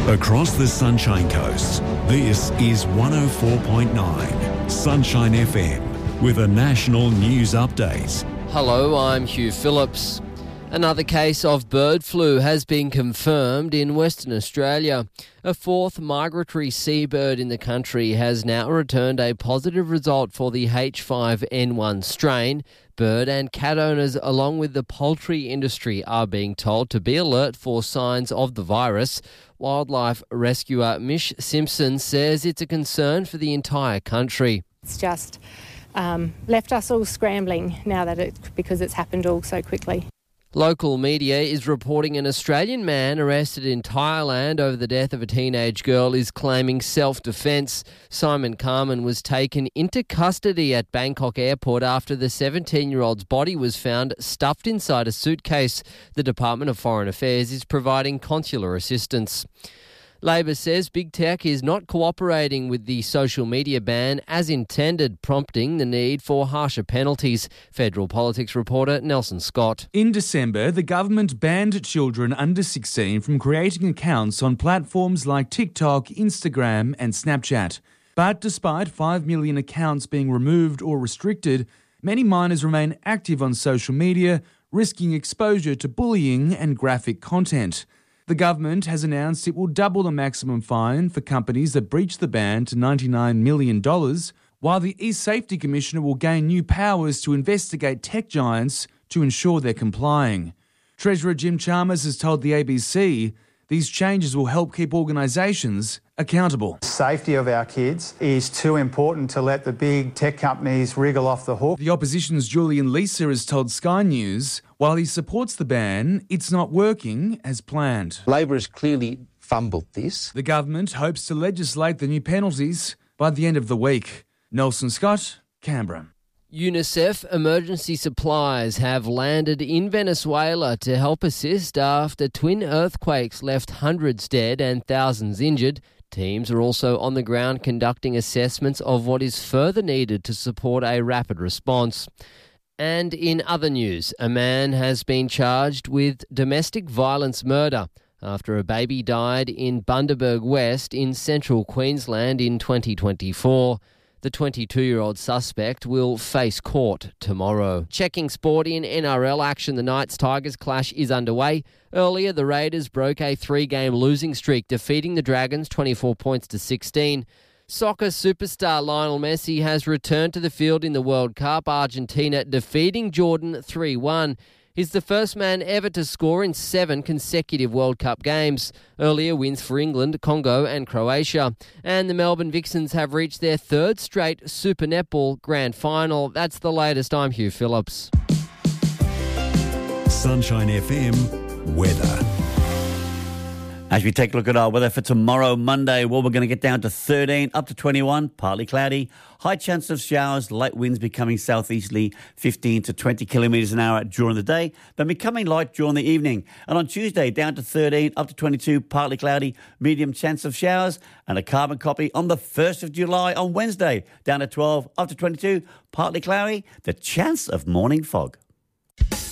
Across the Sunshine Coast, this is 104.9 Sunshine FM with a national news update. Hello, I'm Hugh Phillips. Another case of bird flu has been confirmed in Western Australia. A fourth migratory seabird in the country has now returned a positive result for the H5N1 strain. Bird and cat owners, along with the poultry industry, are being told to be alert for signs of the virus. Wildlife rescuer Mish Simpson says it's a concern for the entire country. It's just left us all scrambling now because it's happened all so quickly. Local media is reporting an Australian man arrested in Thailand over the death of a teenage girl is claiming self-defence. Simon Carman was taken into custody at Bangkok Airport after the 17-year-old's body was found stuffed inside a suitcase. The Department of Foreign Affairs is providing consular assistance. Labor says Big Tech is not cooperating with the social media ban as intended, prompting the need for harsher penalties. Federal Politics reporter Nelson Scott. In December, the government banned children under 16 from creating accounts on platforms like TikTok, Instagram and Snapchat. But despite 5 million accounts being removed or restricted, many minors remain active on social media, risking exposure to bullying and graphic content. The government has announced it will double the maximum fine for companies that breach the ban to $99 million, while the e-Safety Commissioner will gain new powers to investigate tech giants to ensure they're complying. Treasurer Jim Chalmers has told the ABC these changes will help keep organisations accountable. Safety of our kids is too important to let the big tech companies wriggle off the hook. The opposition's Julian Leeser has told Sky News while he supports the ban, it's not working as planned. Labor has clearly fumbled this. The government hopes to legislate the new penalties by the end of the week. Nelson Scott, Canberra. UNICEF emergency supplies have landed in Venezuela to help assist after twin earthquakes left hundreds dead and thousands injured. Teams are also on the ground conducting assessments of what is further needed to support a rapid response. And in other news, a man has been charged with domestic violence murder after a baby died in Bundaberg West in central Queensland in 2024. The 22-year-old suspect will face court tomorrow. Checking sport in NRL action, the Knights-Tigers clash is underway. Earlier, the Raiders broke a 3-game losing streak, defeating the Dragons 24 points to 16. Soccer superstar Lionel Messi has returned to the field in the World Cup, Argentina defeating Jordan 3-1. He's the first man ever to score in 7 consecutive World Cup games. Earlier wins for England, Congo and Croatia. And the Melbourne Vixens have reached their 3rd straight Super Netball Grand Final. That's the latest. I'm Hugh Phillips. Sunshine FM weather. As we take a look at our weather for tomorrow, Monday, well, we're going to get down to 13, up to 21, partly cloudy. High chance of showers, light winds becoming southeasterly, 15 to 20 kilometres an hour during the day, then becoming light during the evening. And on Tuesday, down to 13, up to 22, partly cloudy, medium chance of showers. And a carbon copy on the 1st of July on Wednesday, down to 12, up to 22, partly cloudy, the chance of morning fog.